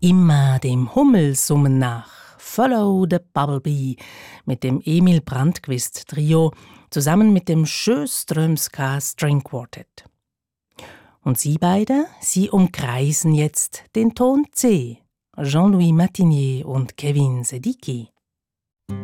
Immer dem Hummelsummen nach, Follow the Bumblebee, mit dem Emil Brandquist Trio zusammen mit dem Sjöströmska String Quartet. Und Sie beide, Sie umkreisen jetzt den Ton C, Jean-Louis Martinier und Kevin Sedicki.